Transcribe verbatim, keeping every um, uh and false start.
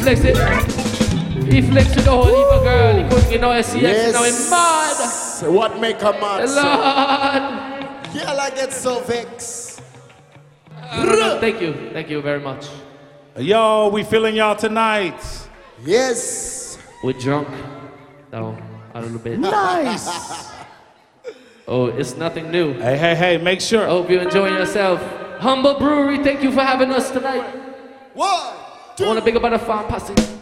flex it. He flexed with the whole heap of girl. He couldn't get no S C X, Yes. now he's mad. What make a man? Lord. Girl, I get so vexed. Uh, no, no, thank you, thank you very much. Yo, we feeling y'all tonight. Yes. We're drunk. No, a little bit. Nice. Oh, it's nothing new. Hey, hey, hey, make sure. I hope you're enjoying yourself. Humble Brewery, thank you for having us tonight. One, two. I want to big up on the farm posse.